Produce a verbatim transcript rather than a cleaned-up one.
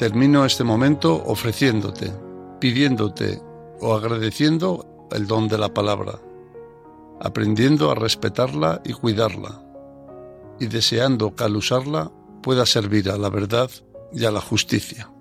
Termino este momento ofreciéndote, pidiéndote o agradeciendo el don de la palabra, aprendiendo a respetarla y cuidarla, y deseando que al usarla pueda servir a la verdad y a la justicia.